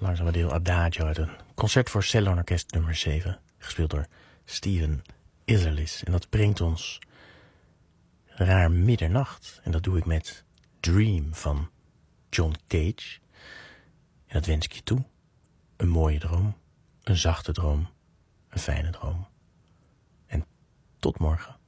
langzame deel Adagio uit een concert voor celloorkest nummer 7, gespeeld door Stephen Isserlis. En dat brengt ons raar middernacht. En dat doe ik met Dream van John Cage. En dat wens ik je toe. Een mooie droom, een zachte droom, een fijne droom. En tot morgen.